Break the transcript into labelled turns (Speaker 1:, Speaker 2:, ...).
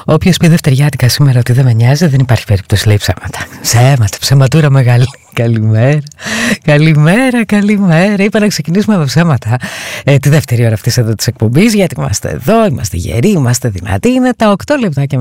Speaker 1: Όποιος πει δευτεριάτικα σήμερα ότι δεν με νοιάζει, δεν υπάρχει περίπτωση, λέει ψέματα. Ψέματα, ψεματούρα μεγάλη. Καλημέρα, καλημέρα, καλημέρα. Είπα να ξεκινήσουμε με ψέματα τη δεύτερη ώρα αυτής εδώ της εκπομπής, γιατί είμαστε εδώ, είμαστε γεροί, είμαστε δυνατοί. Είναι τα 8 λεπτάκια